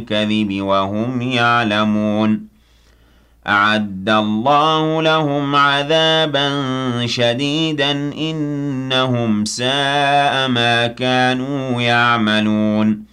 الكذب وهم يعلمون أعد الله لهم عذابا شديدا إنهم ساء ما كانوا يعملون